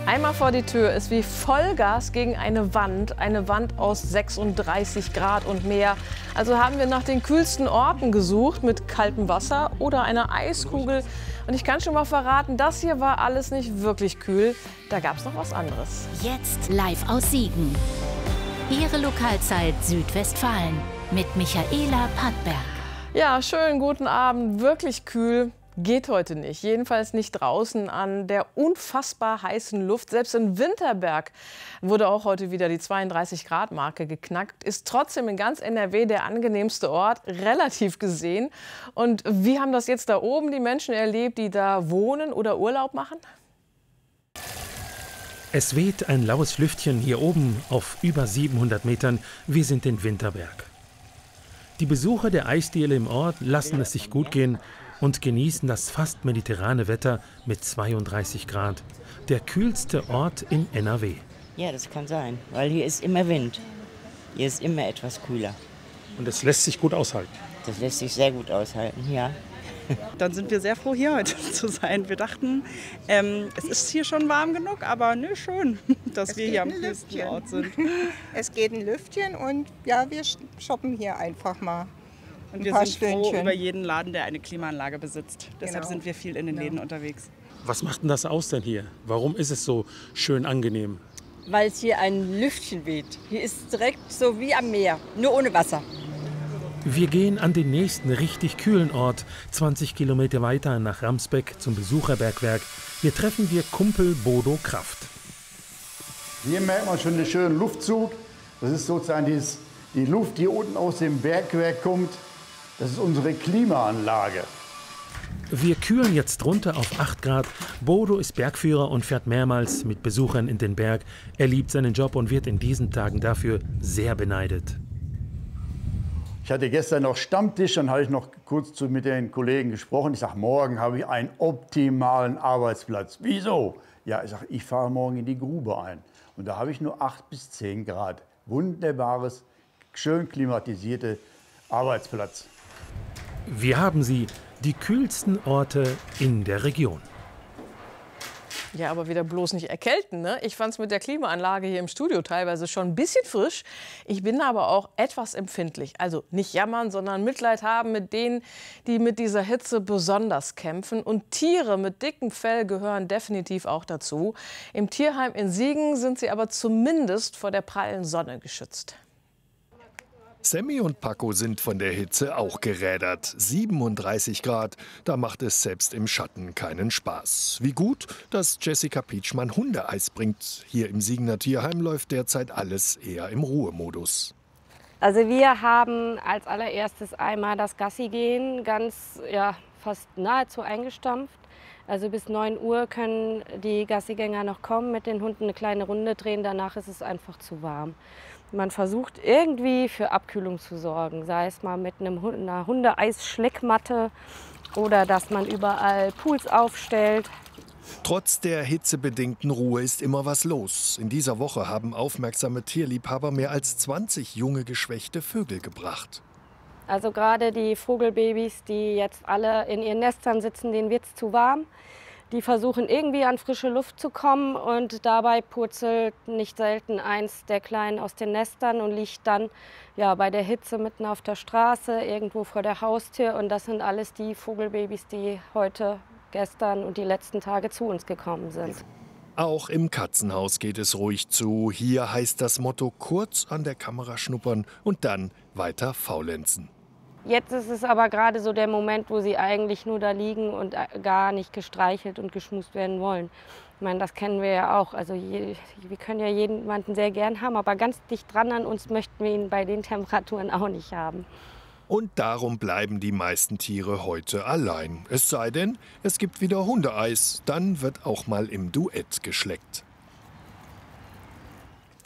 Einmal vor die Tür ist wie Vollgas gegen eine Wand aus 36 Grad und mehr. Also haben wir nach den kühlsten Orten gesucht mit kaltem Wasser oder einer Eiskugel. Und ich kann schon mal verraten, das hier war alles nicht wirklich kühl. Da gab es noch was anderes. Jetzt live aus Siegen. Ihre Lokalzeit Südwestfalen mit Michaela Pattberg. Ja, schönen guten Abend. Wirklich kühl geht heute nicht. Jedenfalls nicht draußen an der unfassbar heißen Luft. Selbst in Winterberg wurde auch heute wieder die 32-Grad-Marke geknackt. Ist trotzdem in ganz NRW der angenehmste Ort, relativ gesehen. Und wie haben das jetzt da oben die Menschen erlebt, die da wohnen oder Urlaub machen? Es weht ein laues Lüftchen hier oben auf über 700 Metern. Wir sind in Winterberg. Die Besucher der Eisdiele im Ort lassen es sich gut gehen und genießen das fast mediterrane Wetter mit 32 Grad. Der kühlste Ort in NRW. Ja, das kann sein, weil hier ist immer Wind. Hier ist immer etwas kühler. Und es lässt sich gut aushalten. Das lässt sich sehr gut aushalten, ja. Dann sind wir sehr froh, hier heute zu sein. Wir dachten, es ist hier schon warm genug, aber ne, schön, dass wir hier am kühlsten Ort sind. Es geht ein Lüftchen und ja, wir shoppen hier einfach mal. Und wir sind froh über jeden Laden, der eine Klimaanlage besitzt. Deshalb sind wir viel in den Läden unterwegs. Was macht denn das aus denn hier? Warum ist es so schön angenehm? Weil es hier ein Lüftchen weht. Hier ist es direkt so wie am Meer, nur ohne Wasser. Wir gehen an den nächsten richtig kühlen Ort, 20 Kilometer weiter nach Ramsbeck zum Besucherbergwerk. Hier treffen wir Kumpel Bodo Kraft. Hier merkt man schon den schönen Luftzug. Das ist sozusagen die Luft, die unten aus dem Bergwerk kommt. Das ist unsere Klimaanlage. Wir kühlen jetzt runter auf 8 Grad. Bodo ist Bergführer und fährt mehrmals mit Besuchern in den Berg. Er liebt seinen Job und wird in diesen Tagen dafür sehr beneidet. Ich hatte gestern noch Stammtisch, dann habe ich noch kurz mit den Kollegen gesprochen. Ich sage, morgen habe ich einen optimalen Arbeitsplatz. Wieso? Ja, ich sage, ich fahre morgen in die Grube ein. Und da habe ich nur 8 bis 10 Grad. Wunderbares, schön klimatisierte Arbeitsplatz. Wir haben sie, die kühlsten Orte in der Region. Ja, aber wieder bloß nicht erkälten, ne? Ich fand es mit der Klimaanlage hier im Studio teilweise schon ein bisschen frisch. Ich bin aber auch etwas empfindlich. Also nicht jammern, sondern Mitleid haben mit denen, die mit dieser Hitze besonders kämpfen. Und Tiere mit dickem Fell gehören definitiv auch dazu. Im Tierheim in Siegen sind sie aber zumindest vor der prallen Sonne geschützt. Sammy und Paco sind von der Hitze auch gerädert. 37 Grad, da macht es selbst im Schatten keinen Spaß. Wie gut, dass Jessica Pietschmann Hundeeis bringt. Hier im Siegener Tierheim läuft derzeit alles eher im Ruhemodus. Also wir haben als allererstes einmal das Gassi-Gehen fast nahezu eingestampft. Also bis 9 Uhr können die Gassigänger noch kommen, mit den Hunden eine kleine Runde drehen. Danach ist es einfach zu warm. Man versucht irgendwie für Abkühlung zu sorgen, sei es mal mit einer Hundeeisschleckmatte oder dass man überall Pools aufstellt. Trotz der hitzebedingten Ruhe ist immer was los. In dieser Woche haben aufmerksame Tierliebhaber mehr als 20 junge, geschwächte Vögel gebracht. Also gerade die Vogelbabys, die jetzt alle in ihren Nestern sitzen, denen wird es zu warm. Die versuchen irgendwie an frische Luft zu kommen und dabei purzelt nicht selten eins der Kleinen aus den Nestern und liegt dann bei der Hitze mitten auf der Straße, irgendwo vor der Haustür. Und das sind alles die Vogelbabys, die heute, gestern und die letzten Tage zu uns gekommen sind. Auch im Katzenhaus geht es ruhig zu. Hier heißt das Motto: kurz an der Kamera schnuppern und dann weiter faulenzen. Jetzt ist es aber gerade so der Moment, wo sie eigentlich nur da liegen und gar nicht gestreichelt und geschmust werden wollen. Ich meine, das kennen wir ja auch. Also wir können ja jemanden sehr gern haben, aber ganz dicht dran an uns möchten wir ihn bei den Temperaturen auch nicht haben. Und darum bleiben die meisten Tiere heute allein. Es sei denn, es gibt wieder Hundeeis. Dann wird auch mal im Duett geschleckt.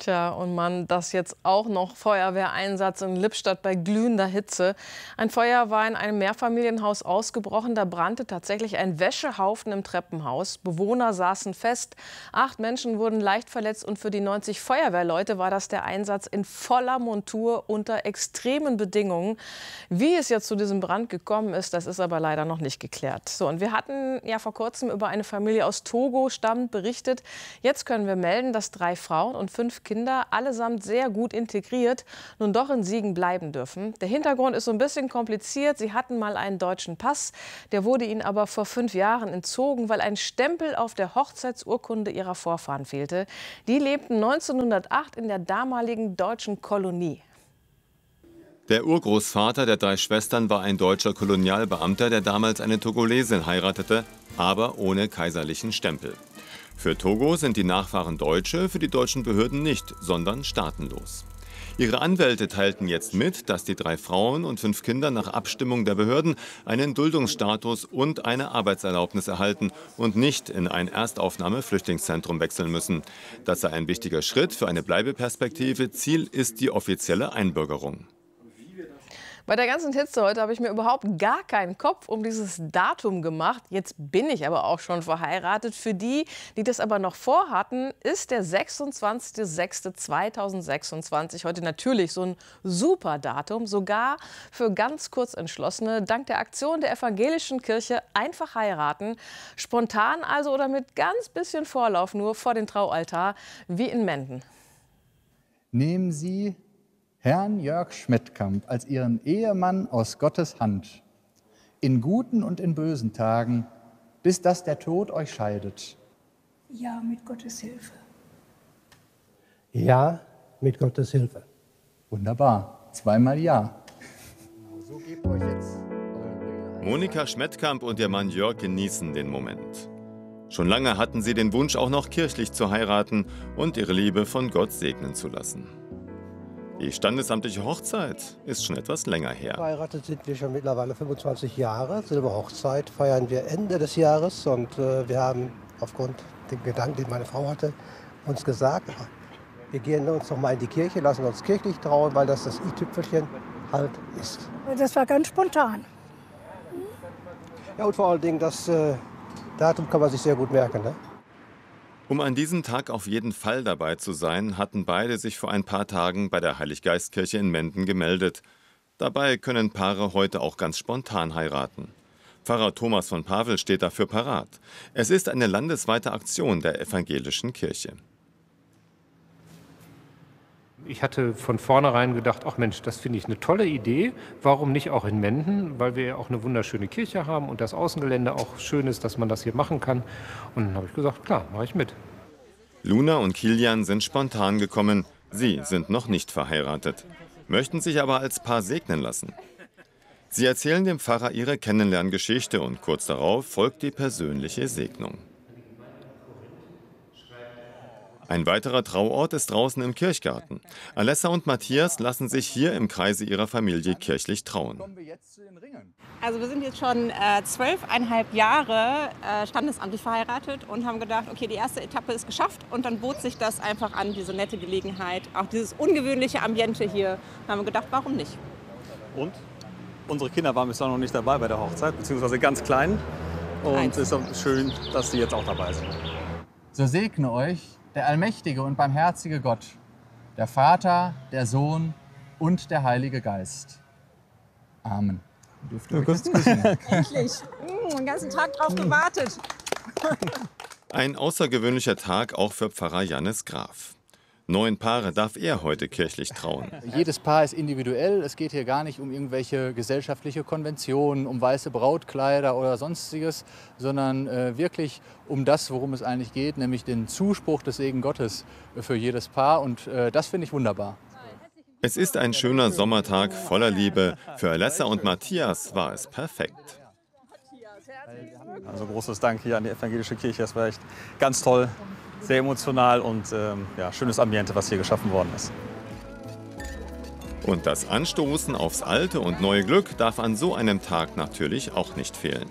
Tja, und Mann, das jetzt auch noch Feuerwehreinsatz in Lippstadt bei glühender Hitze. Ein Feuer war in einem Mehrfamilienhaus ausgebrochen. Da brannte tatsächlich ein Wäschehaufen im Treppenhaus. Bewohner saßen fest. 8 Menschen wurden leicht verletzt und für die 90 Feuerwehrleute war das der Einsatz in voller Montur unter extremen Bedingungen. Wie es jetzt zu diesem Brand gekommen ist, das ist aber leider noch nicht geklärt. So, und wir hatten ja vor kurzem über eine Familie aus Togo stammend berichtet. Jetzt können wir melden, dass 3 Frauen und 5 Kinder, allesamt sehr gut integriert, nun doch in Siegen bleiben dürfen. Der Hintergrund ist so ein bisschen kompliziert. Sie hatten mal einen deutschen Pass, der wurde ihnen aber vor 5 Jahren entzogen, weil ein Stempel auf der Hochzeitsurkunde ihrer Vorfahren fehlte. Die lebten 1908 in der damaligen deutschen Kolonie. Der Urgroßvater der 3 Schwestern war ein deutscher Kolonialbeamter, der damals eine Togolesin heiratete, aber ohne kaiserlichen Stempel. Für Togo sind die Nachfahren Deutsche, für die deutschen Behörden nicht, sondern staatenlos. Ihre Anwälte teilten jetzt mit, dass die 3 Frauen und 5 Kinder nach Abstimmung der Behörden einen Duldungsstatus und eine Arbeitserlaubnis erhalten und nicht in ein Erstaufnahme-Flüchtlingszentrum wechseln müssen. Das sei ein wichtiger Schritt für eine Bleibeperspektive. Ziel ist die offizielle Einbürgerung. Bei der ganzen Hitze heute habe ich mir überhaupt gar keinen Kopf um dieses Datum gemacht. Jetzt bin ich aber auch schon verheiratet. Für die, die das aber noch vorhatten, ist der 26.06.2026 heute natürlich so ein super Datum, sogar für ganz Kurzentschlossene. Dank der Aktion der Evangelischen Kirche einfach heiraten. Spontan also oder mit ganz bisschen Vorlauf nur vor den Traualtar, wie in Menden. Nehmen Sie Herrn Jörg Schmettkamp als Ihren Ehemann aus Gottes Hand, in guten und in bösen Tagen, bis dass der Tod euch scheidet. Ja, mit Gottes Hilfe. Ja, mit Gottes Hilfe. Wunderbar, 2-mal Ja. So gebt euch jetzt Monika Schmettkamp und ihr Mann Jörg genießen den Moment. Schon lange hatten sie den Wunsch, auch noch kirchlich zu heiraten und ihre Liebe von Gott segnen zu lassen. Die standesamtliche Hochzeit ist schon etwas länger her. Verheiratet sind wir schon mittlerweile 25 Jahre. Silberhochzeit feiern wir Ende des Jahres. Und wir haben aufgrund dem Gedanken, den meine Frau hatte, uns gesagt, wir gehen uns noch mal in die Kirche, lassen uns kirchlich trauen, weil das i-Tüpfelchen halt ist. Das war ganz spontan. Ja, und vor allen Dingen, das Datum kann man sich sehr gut merken, ne? Um an diesem Tag auf jeden Fall dabei zu sein, hatten beide sich vor ein paar Tagen bei der Heiliggeistkirche in Menden gemeldet. Dabei können Paare heute auch ganz spontan heiraten. Pfarrer Thomas von Pavel steht dafür parat. Es ist eine landesweite Aktion der Evangelischen Kirche. Ich hatte von vornherein gedacht, ach Mensch, das finde ich eine tolle Idee. Warum nicht auch in Menden? Weil wir ja auch eine wunderschöne Kirche haben und das Außengelände auch schön ist, dass man das hier machen kann. Und dann habe ich gesagt, klar, mache ich mit. Luna und Kilian sind spontan gekommen. Sie sind noch nicht verheiratet, möchten sich aber als Paar segnen lassen. Sie erzählen dem Pfarrer ihre Kennenlerngeschichte und kurz darauf folgt die persönliche Segnung. Ein weiterer Trauort ist draußen im Kirchgarten. Alessa und Matthias lassen sich hier im Kreise ihrer Familie kirchlich trauen. Also wir sind jetzt schon 12,5 Jahre standesamtlich verheiratet und haben gedacht, okay, die erste Etappe ist geschafft und dann bot sich das einfach an, diese nette Gelegenheit, auch dieses ungewöhnliche Ambiente hier. Da haben wir gedacht, warum nicht? Und unsere Kinder waren bislang noch nicht dabei bei der Hochzeit, beziehungsweise ganz klein. Und es ist auch schön, dass sie jetzt auch dabei sind. So segne euch der allmächtige und barmherzige Gott, der Vater, der Sohn und der Heilige Geist. Amen. Dürft ihr euch jetzt küssen? Endlich. Den ganzen Tag drauf gewartet. Ein außergewöhnlicher Tag auch für Pfarrer Jannis Graf. 9 Paare darf er heute kirchlich trauen. Jedes Paar ist individuell. Es geht hier gar nicht um irgendwelche gesellschaftliche Konventionen, um weiße Brautkleider oder sonstiges, sondern wirklich um das, worum es eigentlich geht, nämlich den Zuspruch des Segen Gottes für jedes Paar. Und das finde ich wunderbar. Es ist ein schöner Sommertag voller Liebe. Für Alessa und Matthias war es perfekt. Also großes Dank hier an die Evangelische Kirche. Das war echt ganz toll. Sehr emotional und ja, schönes Ambiente, was hier geschaffen worden ist. Und das Anstoßen aufs alte und neue Glück darf an so einem Tag natürlich auch nicht fehlen.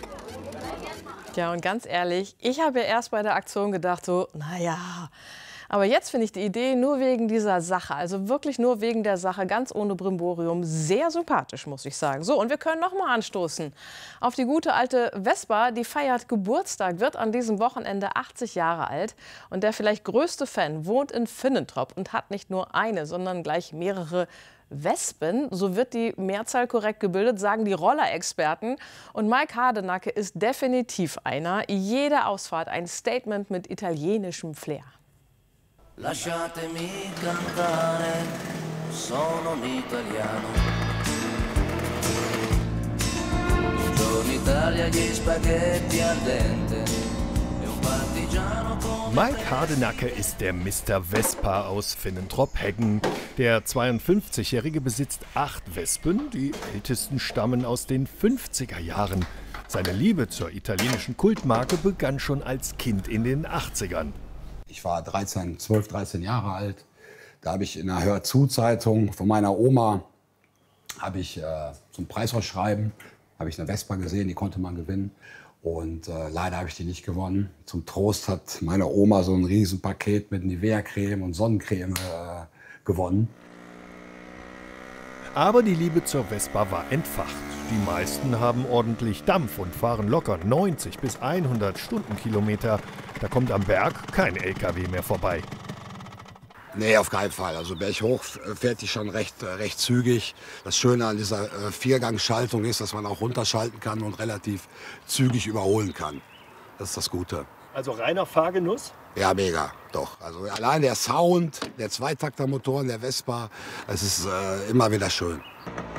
Ja, und ganz ehrlich, ich habe ja erst bei der Aktion gedacht, so, naja, Aber jetzt finde ich die Idee nur wegen dieser Sache, also wirklich nur wegen der Sache, ganz ohne Brimborium, sehr sympathisch, muss ich sagen. So, und wir können noch mal anstoßen auf die gute alte Vespa. Die feiert Geburtstag, wird an diesem Wochenende 80 Jahre alt. Und der vielleicht größte Fan wohnt in Finnentrop und hat nicht nur eine, sondern gleich mehrere Wespen. So wird die Mehrzahl korrekt gebildet, sagen die Rollerexperten. Und Mike Hardenacke ist definitiv einer. Jede Ausfahrt ein Statement mit italienischem Flair. Lasciatemi cantare, sono un italiano. Buongiorno Italia, gli spaghetti al dente e un partigiano con... Mike Hardenacke ist der Mr. Vespa aus Finnentrop-Heggen. Der 52-Jährige besitzt 8 Wespen. Die ältesten stammen aus den 50er Jahren. Seine Liebe zur italienischen Kultmarke begann schon als Kind in den 80ern. Ich war 12, 13 Jahre alt. Da habe ich in einer Hör-zu-Zeitung von meiner Oma zum Preisausschreiben habe ich eine Vespa gesehen, die konnte man gewinnen. Und leider habe ich die nicht gewonnen. Zum Trost hat meine Oma so ein Riesenpaket mit Nivea-Creme und Sonnencreme gewonnen. Aber die Liebe zur Vespa war entfacht. Die meisten haben ordentlich Dampf und fahren locker 90 bis 100 Stundenkilometer. Da kommt am Berg kein LKW mehr vorbei. Nee, auf keinen Fall. Also berghoch fährt die schon recht zügig. Das Schöne an dieser Viergangschaltung ist, dass man auch runterschalten kann und relativ zügig überholen kann. Das ist das Gute. Also reiner Fahrgenuss? Ja, mega, doch. Also allein der Sound, der Zweitaktermotor in der Vespa, es ist immer wieder schön.